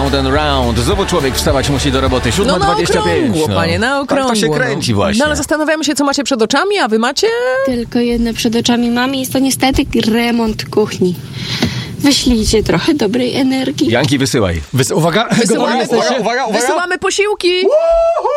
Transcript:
round and round. Znowu człowiek wstawać musi do roboty. 7:25. No na okrągło, panie, na okrągło. Tak to się kręci właśnie. No ale zastanawiamy się, co macie przed oczami, a wy macie? Tylko jedno przed oczami mamy, jest to niestety remont kuchni. Wyślijcie trochę dobrej energii. Janki, wysyłaj. Uwaga, Wysyłamy, gotowi jesteście? Uwaga. wysyłamy posiłki!